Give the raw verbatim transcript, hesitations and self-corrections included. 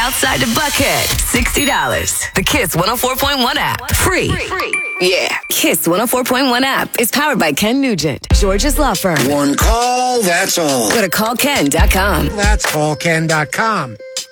outside the Buckhead, sixty dollars. The Kiss one oh four point one app, free. free. Yeah, Kiss one oh four point one app is powered by Ken Nugent, George's Law Firm. One call, that's all. Go to call ken dot com. That's call ken dot com.